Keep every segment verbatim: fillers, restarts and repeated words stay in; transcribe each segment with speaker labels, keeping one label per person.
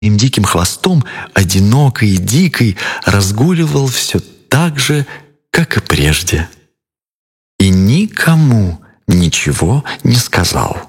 Speaker 1: своим диким хвостом, одинокой и дикой, разгуливал все так же, как и прежде. И никому ничего не сказал.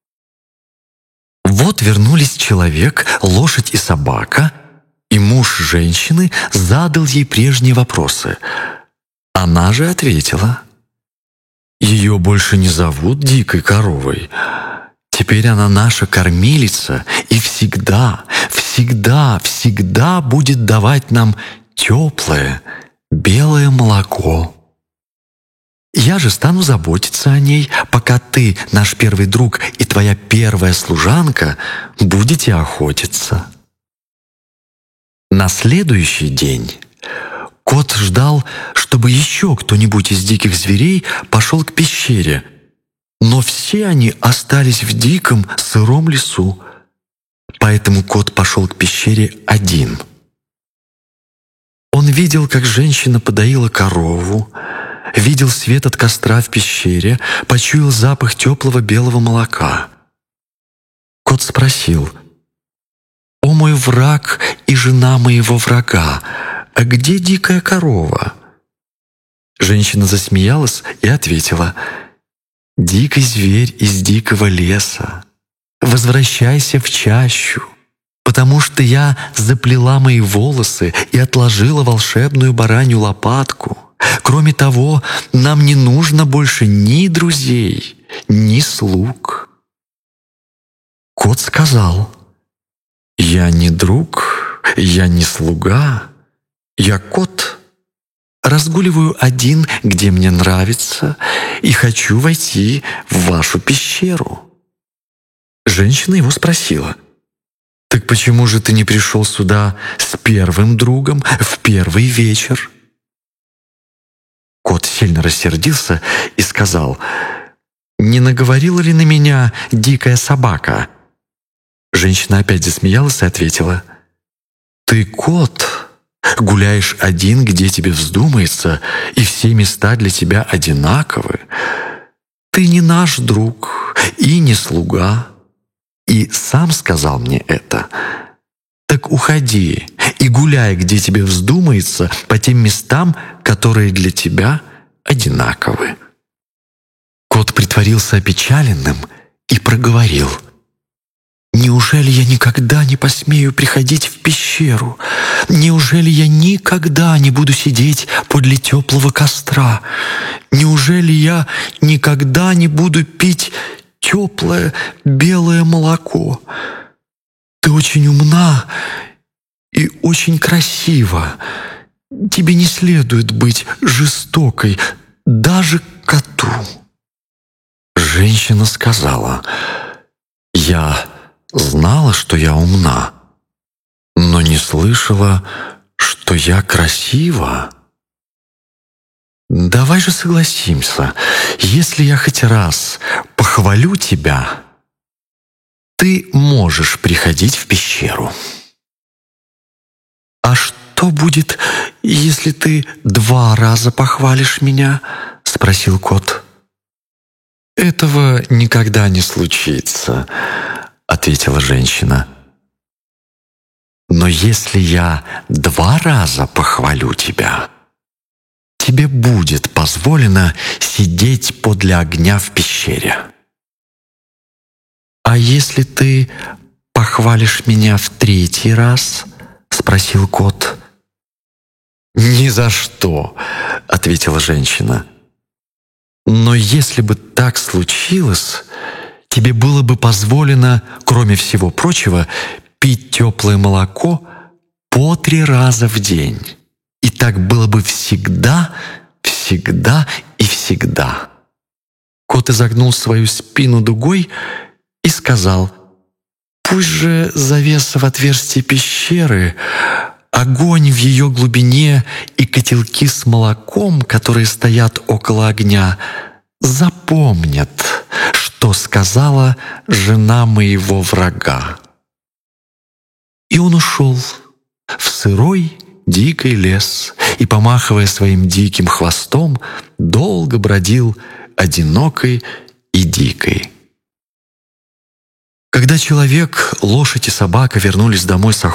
Speaker 1: Вот вернулись человек, лошадь и собака, и муж женщины задал ей прежние вопросы. Она же ответила: «Ее больше не зовут дикой коровой. Теперь она наша кормилица и всегда, всегда, всегда будет давать нам теплое, белое молоко. Я же стану заботиться о ней, пока ты, наш первый друг, и твоя первая служанка будете охотиться». На следующий день кот ждал, чтобы еще кто-нибудь из диких зверей пошел к пещере, но все они остались в диком сыром лесу, поэтому кот пошел к пещере один. Он видел, как женщина подоила корову, видел свет от костра в пещере, почуял запах теплого белого молока. Кот спросил: «О мой враг и жена моего врага, а где дикая корова?» Женщина засмеялась и ответила: «Дикий зверь из дикого леса, возвращайся в чащу, потому что я заплела мои волосы и отложила волшебную баранью лопатку. Кроме того, нам не нужно больше ни друзей, ни слуг». Кот сказал: «Я не друг, я не слуга, я кот. Разгуливаю один, где мне нравится, и хочу войти в вашу пещеру». Женщина его спросила: «Так почему же ты не пришел сюда с первым другом в первый вечер?» Кот сильно рассердился и сказал: «Не наговорила ли на меня дикая собака?» Женщина опять засмеялась и ответила: «Ты кот, гуляешь один, где тебе вздумается, и все места для тебя одинаковы. Ты не наш друг и не слуга, и сам сказал мне это. Так уходи и гуляй, где тебе вздумается, по тем местам, которые для тебя одинаковы». Кот притворился опечаленным и проговорил: «Неужели я никогда не посмею приходить в пещеру? Неужели я никогда не буду сидеть подле теплого костра? Неужели я никогда не буду пить теплое белое молоко? Ты очень умна и очень красива. Тебе не следует быть жестокой даже к коту». Женщина сказала: «Я знала, что я умна, но не слышала, что я красива. Давай же согласимся, если я хоть раз похвалю тебя, ты можешь приходить в пещеру». «А что будет, если ты два раза похвалишь меня?» — спросил кот. «Этого никогда не случится», — ответила женщина. «Но если я два раза похвалю тебя, тебе будет позволено сидеть подле огня в пещере. А если ты похвалишь меня в третий раз?» — спросил кот. «Ни за что», — ответила женщина. «Но если бы так случилось, тебе было бы позволено, кроме всего прочего, пить теплое молоко по три раза в день. И так было бы всегда, всегда и всегда». Кот изогнул свою спину дугой и сказал: «Пусть же завеса в отверстии пещеры, огонь в ее глубине и котелки с молоком, которые стоят около огня, запомнят, что сказала жена моего врага». И он ушел в сырой дикий лес и, помахивая своим диким хвостом, долго бродил одинокой и дикой. Когда человек, лошадь и собака вернулись домой с